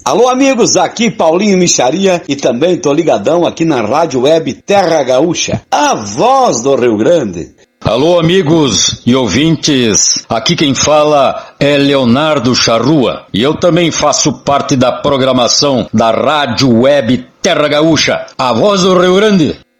Alô amigos, aqui Paulinho Micharia e também tô ligadão aqui na Rádio Web Terra Gaúcha, a voz do Rio Grande. Alô amigos e ouvintes, aqui quem fala é Leonardo Charrua e eu também faço parte da programação da Rádio Web Terra Gaúcha, a voz do Rio Grande.